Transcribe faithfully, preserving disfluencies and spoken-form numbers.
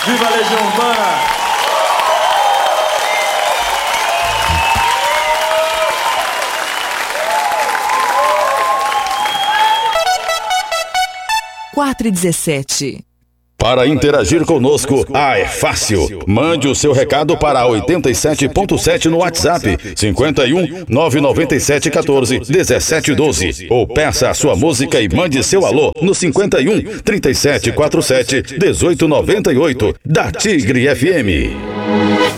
Viva a Legião Urbana! quatro e dezessete. Para interagir conosco, ah, é fácil. Mande o seu recado para oitenta e sete ponto sete no WhatsApp, cinquenta e um, nove nove sete, quatorze, dezessete, doze. Ou peça a sua música e mande seu alô no cinquenta e um, trinta e sete, quarenta e sete, dezoito, noventa e oito, da Tigre F M.